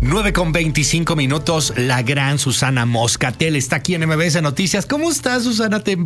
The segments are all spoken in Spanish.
9:25, la gran Susana Moscatel está aquí en MBS Noticias. ¿Cómo estás, Susana? Te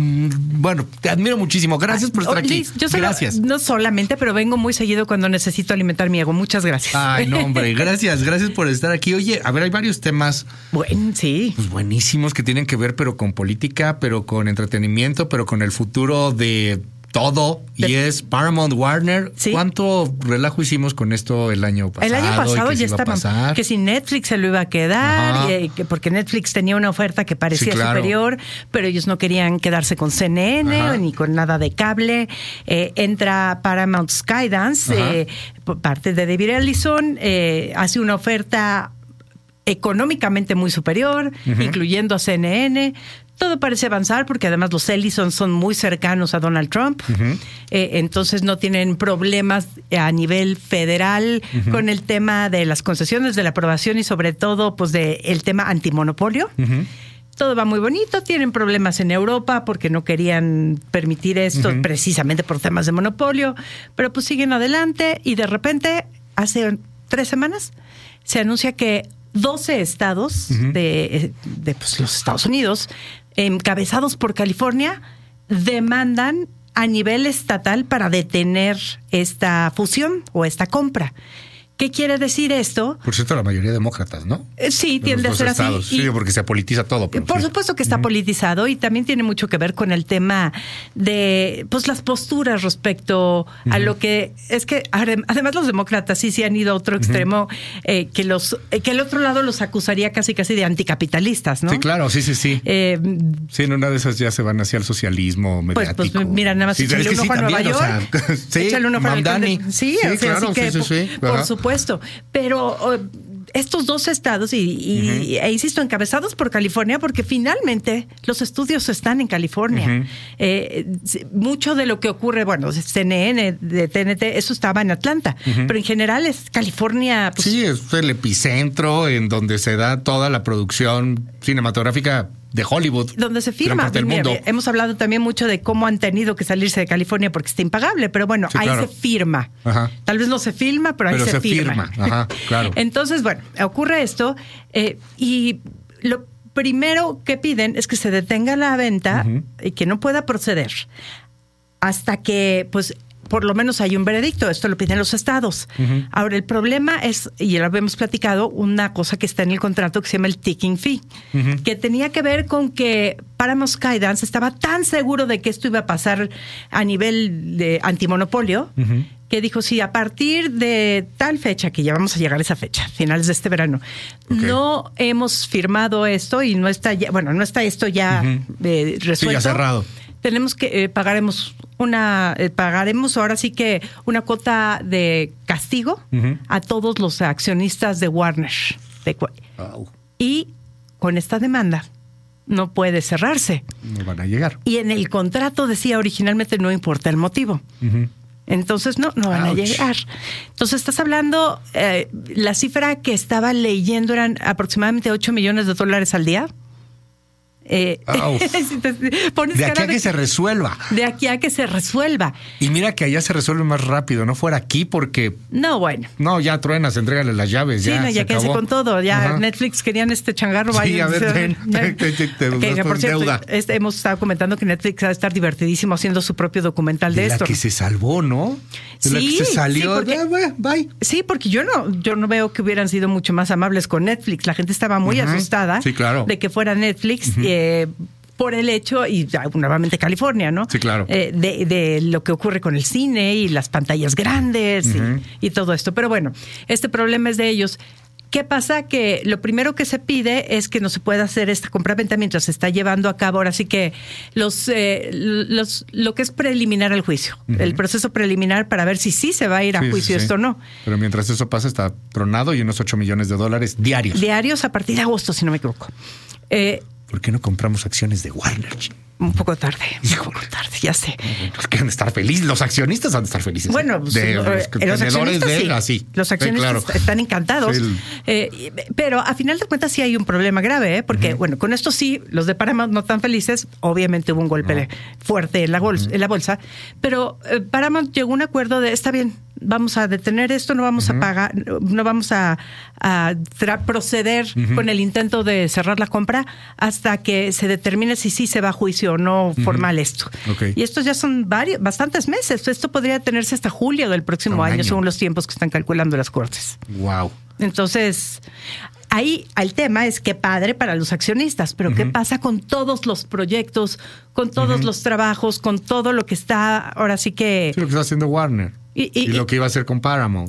admiro muchísimo. Gracias por estar aquí. Liz, Gracias. No solamente, pero vengo muy seguido cuando necesito alimentar mi ego. Muchas gracias. Ay, no, hombre, gracias por estar aquí. Oye, a ver, hay varios temas sí. Pues buenísimos que tienen que ver, pero con política, pero con entretenimiento, pero con el futuro de todo, y es Paramount Warner. Sí. ¿Cuánto relajo hicimos con esto el año pasado? El año pasado ya estaba que si Netflix se lo iba a quedar, porque Netflix tenía una oferta que parecía superior, pero ellos no querían quedarse con CNN ni con nada de cable. Entra Paramount Skydance, por parte de David Ellison, hace una oferta económicamente muy superior, incluyendo a CNN. Todo parece avanzar porque además los Ellison son muy cercanos a Donald Trump. Entonces no tienen problemas a nivel federal con el tema de las concesiones, de la aprobación y sobre todo pues de el tema antimonopolio. Todo va muy bonito. Tienen problemas en Europa porque no querían permitir esto precisamente por temas de monopolio, pero pues siguen adelante y de repente hace 3 semanas se anuncia que 12 estados de los Estados Unidos, encabezados por California, demandan a nivel estatal para detener esta fusión o esta compra. ¿Qué quiere decir esto? Por cierto, la mayoría demócratas, ¿no? Sí, tiende a ser así. Sí, porque se politiza todo. Por supuesto que está politizado y también tiene mucho que ver con el tema de pues las posturas respecto a lo que es que además los demócratas sí han ido a otro extremo, que el otro lado los acusaría casi de anticapitalistas, ¿no? Sí, claro, sí. Sí, en una de esas ya se van hacia el socialismo mediático. Pues mira, nada más échale un ojo a Nueva York. Échale un ojo a Mamdani. Sí, claro, así que sí. por supuesto. Pero estos 2 estados, e insisto, encabezados por California, porque finalmente los estudios están en California. Mucho de lo que ocurre, CNN, de TNT, eso estaba en Atlanta, pero en general es California. Pues, sí, es el epicentro en donde se da toda la producción cinematográfica de Hollywood. Donde se firma. Mira, hemos hablado también mucho de cómo han tenido que salirse de California porque está impagable, pero bueno, sí, ahí se firma. Tal vez no se filma, pero ahí se firma. Claro. Entonces, ocurre esto y lo primero que piden es que se detenga la venta y que no pueda proceder hasta que, pues, por lo menos hay un veredicto. Esto lo piden los estados. Ahora, el problema es, y ya lo habíamos platicado, una cosa que está en el contrato que se llama el ticking fee, que tenía que ver con que Paramount Skydance estaba tan seguro de que esto iba a pasar a nivel de antimonopolio, que dijo, sí, a partir de tal fecha, que ya vamos a llegar a esa fecha, finales de este verano, no hemos firmado esto y no está ya, no está esto ya resuelto. Sí, ya cerrado. Tenemos que pagaremos ahora sí que una cuota de castigo a todos los accionistas de Warner. Y con esta demanda no puede cerrarse. No van a llegar. Y en el contrato decía originalmente no importa el motivo. Entonces no van a llegar. Entonces estás hablando, la cifra que estaba leyendo eran aproximadamente $8 millones al día. De aquí a que se resuelva. De aquí a que se resuelva. Y mira que allá se resuelve más rápido, no fuera aquí porque... No, ya truenas, entrégale las llaves. Sí, ya quédense con todo. Ya Netflix querían este changarro. Sí, a ver, por cierto, hemos estado comentando que Netflix va a estar divertidísimo haciendo su propio documental de esto. La que se salvó, ¿no? La que se salió. Sí, bye. Sí, porque yo no veo que hubieran sido mucho más amables con Netflix. La gente estaba muy asustada de que fuera Netflix. Por el hecho, y nuevamente California, ¿no? Sí, claro. De lo que ocurre con el cine y las pantallas grandes y todo esto. Pero bueno, este problema es de ellos. ¿Qué pasa? Que lo primero que se pide es que no se pueda hacer esta compraventa mientras se está llevando a cabo. Ahora sí que lo que es preliminar al juicio, el proceso preliminar para ver si sí se va a ir a juicio esto o no. Pero mientras eso pasa está tronado y unos $8 millones diarios. Diarios a partir de agosto, si no me equivoco. ¿Por qué no compramos acciones de Warner? Un poco tarde, ya sé. Pues que han de estar felices, los accionistas han de estar felices. Bueno, los accionistas sí. Así. Los accionistas están encantados. Sí. Pero a final de cuentas sí hay un problema grave, porque bueno, con esto sí, los de Paramount no tan felices. Obviamente hubo un golpe fuerte en la bolsa, pero Paramount llegó a un acuerdo de está bien, vamos a detener esto, no vamos a pagar, no vamos a proceder con el intento de cerrar la compra hasta que se determine si sí se va a juicio o no formal esto. Okay. Y estos ya son bastantes meses. Esto podría tenerse hasta julio del próximo año, según los tiempos que están calculando las cortes. Wow. Entonces, ahí el tema es qué padre para los accionistas, pero qué pasa con todos los proyectos, con todos los trabajos, con todo lo que está ahora sí que... Sí, lo que está haciendo Warner. Y lo que iba a hacer con Paramount.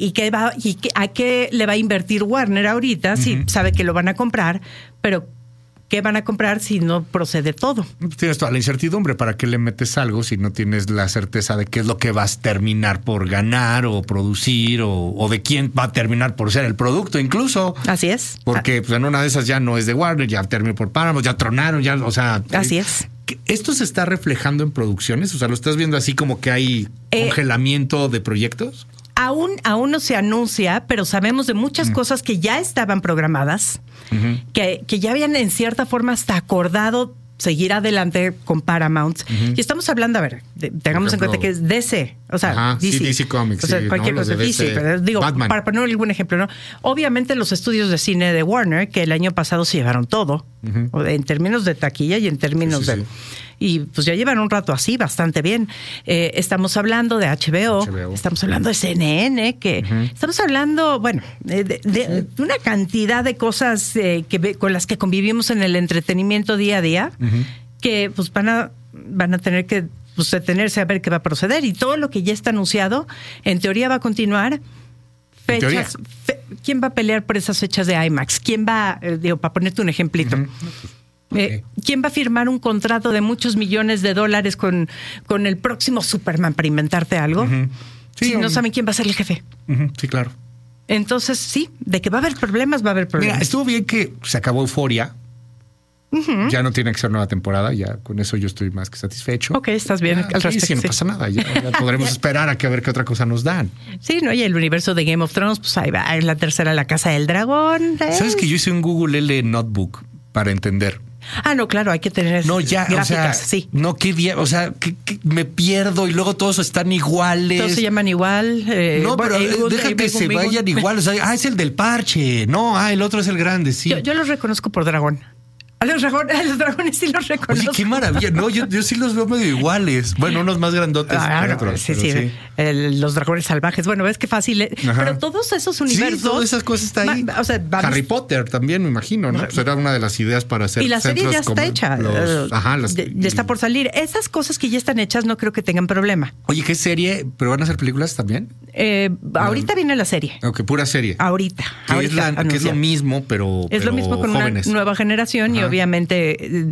¿A qué le va a invertir Warner ahorita? Si sabe que lo van a comprar, pero ¿qué van a comprar si no procede todo? Tienes toda la incertidumbre. ¿Para qué le metes algo si no tienes la certeza de qué es lo que vas a terminar por ganar o producir o de quién va a terminar por ser el producto incluso? Así es. Porque pues, en una de esas ya no es de Warner, ya terminó por Paramount, ya tronaron, ya, o sea... Así es. ¿Esto se está reflejando en producciones? O sea, ¿lo estás viendo así como que hay congelamiento de proyectos? Aún no se anuncia, pero sabemos de muchas cosas que ya estaban programadas, que ya habían en cierta forma hasta acordado seguir adelante con Paramount. Y estamos hablando, a ver, tengamos en cuenta que es DC, o sea, DC. Sí, DC Comics. O sea, cualquier cosa de DC, pero digo, Batman. Para poner algún ejemplo, ¿no? Obviamente los estudios de cine de Warner, que el año pasado se llevaron todo, en términos de taquilla y en términos de... Y pues ya llevan un rato así, bastante bien. Estamos hablando de HBO, estamos hablando de CNN, estamos hablando, bueno, de una cantidad de cosas con las que convivimos en el entretenimiento día a día, que pues van a tener que detenerse a ver qué va a proceder. Y todo lo que ya está anunciado, en teoría va a continuar. Fechas. ¿Quién va a pelear por esas fechas de IMAX? ¿Quién va, para ponerte un ejemplito? ¿Quién va a firmar un contrato de muchos millones de dólares con el próximo Superman para inventarte algo? Sí, si no saben quién va a ser el jefe. Sí, claro. Entonces, sí, de que va a haber problemas, va a haber problemas. Mira, estuvo bien que se acabó Euphoria. Ya no tiene que ser nueva temporada, ya con eso yo estoy más que satisfecho. Ok, estás bien al respecto. Sí, no pasa nada, ya podremos esperar a ver qué otra cosa nos dan. Sí, ¿no? Y el universo de Game of Thrones, pues ahí va, es la tercera, La Casa del Dragón. ¿Sabes que yo hice un Google L Notebook para entender? Ah, no, claro, hay que tener gráficas, o sea, sí. No, qué día, o sea, que me pierdo y luego todos están iguales. Todos se llaman igual. No, pero deja que se vayan igual. O sea, es el del parche. No, el otro es el grande, sí. Yo los reconozco por dragón. A los dragones sí los reconozco. Oye, qué maravilla. No, yo sí los veo medio iguales. Bueno, unos más grandotes que otros. Sí. Los dragones salvajes. Bueno, ves qué fácil. Pero todos esos universos. Sí, todas esas cosas están ahí. Harry Potter también, me imagino, ¿no? Pues era una de las ideas para hacer. Y la serie ya está hecha. Ya está por salir. Esas cosas que ya están hechas no creo que tengan problema. Oye, ¿qué serie? ¿Pero van a hacer películas también? Ahorita viene la serie. Ok, pura serie. Ahorita. Que es lo mismo, pero es lo mismo con jóvenes. Una nueva generación y obviamente,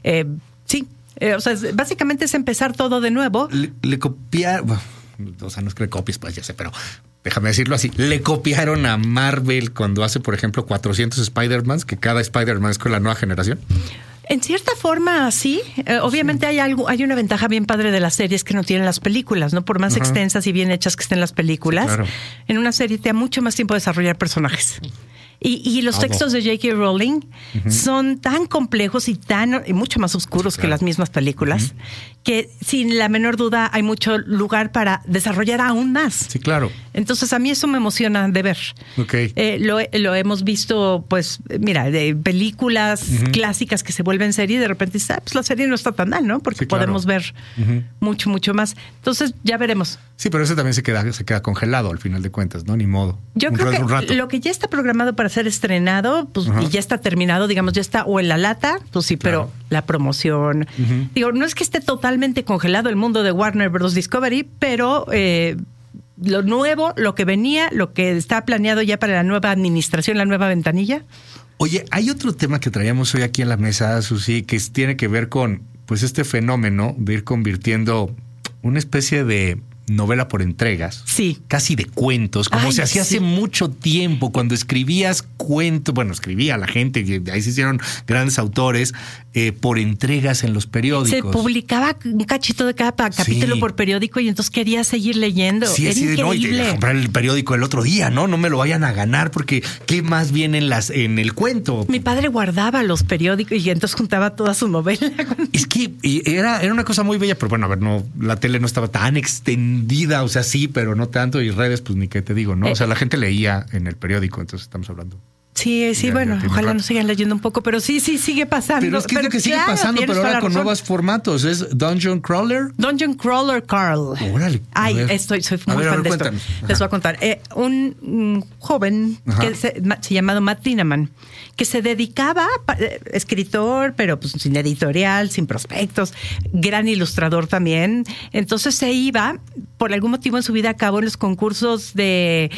sí. O sea, básicamente es empezar todo de nuevo. Le copiaron, o sea, no es que le copies, pues ya sé, pero déjame decirlo así. Le copiaron a Marvel cuando hace, por ejemplo, 400 Spider-Mans, que cada Spider-Man es con la nueva generación. En cierta forma, sí. Obviamente hay una ventaja bien padre de las series que no tienen las películas, ¿no? Por más extensas y bien hechas que estén las películas, claro. En una serie te da mucho más tiempo de desarrollar personajes. Y los textos de J.K. Rowling son tan complejos y mucho más oscuros que las mismas películas, que sin la menor duda hay mucho lugar para desarrollar aún más. Sí, claro. Entonces a mí eso me emociona de ver. Okay. Lo hemos visto, pues, mira, de películas clásicas que se vuelven serie y de repente dices, pues la serie no está tan mal, ¿no? Porque podemos ver mucho, mucho más. Entonces ya veremos. Sí, pero ese también se queda congelado al final de cuentas, ¿no? Ni modo. Yo creo que lo que ya está programado para ser estrenado, pues, y ya está terminado, digamos, ya está o en la lata, pues sí, claro. Pero la promoción, digo, no es que esté totalmente congelado el mundo de Warner Bros. Discovery, pero lo nuevo, lo que venía, lo que está planeado ya para la nueva administración, la nueva ventanilla. Oye, hay otro tema que traíamos hoy aquí en la mesa, Susi, que tiene que ver con, pues, este fenómeno de ir convirtiendo una especie de novela por entregas. Sí. Casi de cuentos, como se hacía hace mucho tiempo, cuando escribías cuentos, bueno, escribía la gente, de ahí se hicieron grandes autores, por entregas en los periódicos. Se publicaba un cachito de cada capítulo por periódico y entonces quería seguir leyendo. Sí, era increíble. No, y comprar el periódico el otro día, ¿no? No me lo vayan a ganar porque ¿qué más viene en el cuento? Mi padre guardaba los periódicos y entonces juntaba toda su novela. Es que era una cosa muy bella, pero bueno, a ver, no, la tele no estaba tan extendida, o sea, sí, pero no tanto, y redes, pues ni qué te digo, ¿no? O sea, la gente leía en el periódico, entonces estamos hablando. Sí, bueno, ojalá nos sigan leyendo un poco, pero sí, sigue pasando. Pero es que lo que sigue pasando, pero ahora con nuevos formatos, es Dungeon Crawler. Dungeon Crawler Carl. Órale. Soy muy fan de esto. Les voy a contar. Un joven que se llamado Matt Dinaman, que se dedicaba, escritor, pero pues sin editorial, sin prospectos, gran ilustrador también. Entonces se iba, por algún motivo en su vida, a cabo en los concursos de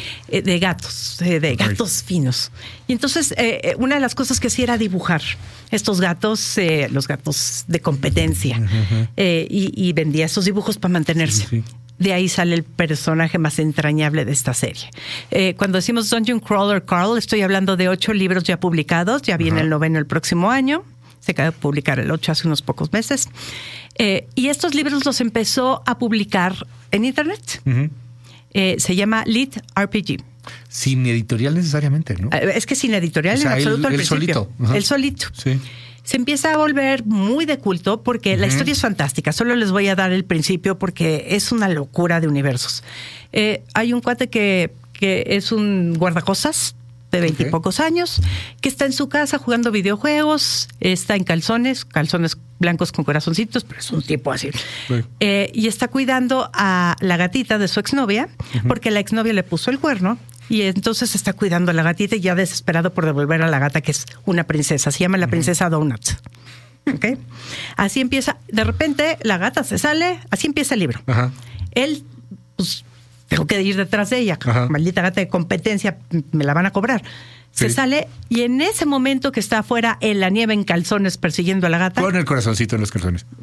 gatos finos. Y entonces una de las cosas que hacía era dibujar estos gatos, los gatos de competencia, y vendía esos dibujos para mantenerse. Sí. De ahí sale el personaje más entrañable de esta serie. Cuando decimos Dungeon Crawler Carl, estoy hablando de 8 libros ya publicados. Ya viene el 9º el próximo año. Se acaba de publicar el 8 hace unos pocos meses. Y estos libros los empezó a publicar en Internet. Se llama Lit RPG. Sin editorial necesariamente, ¿no? Es que sin editorial, o sea, en absoluto al principio. El solito. Sí. Se empieza a volver muy de culto porque la historia es fantástica. Solo les voy a dar el principio porque es una locura de universos. Hay un cuate que es un guardacosas de 20 y pocos años, que está en su casa jugando videojuegos, está en calzones blancos con corazoncitos, pero es un tipo así. Sí. Y está cuidando a la gatita de su exnovia, porque la exnovia le puso el cuerno. Y entonces está cuidando a la gatita y ya desesperado por devolver a la gata, que es una princesa. Se llama la princesa Donut. ¿Okay? Así empieza. De repente la gata se sale. Así empieza el libro. Él, pues, tengo que ir detrás de ella. Maldita gata de competencia, me la van a cobrar. Se sale y en ese momento que está afuera en la nieve en calzones persiguiendo a la gata. Pon el corazoncito en los calzones.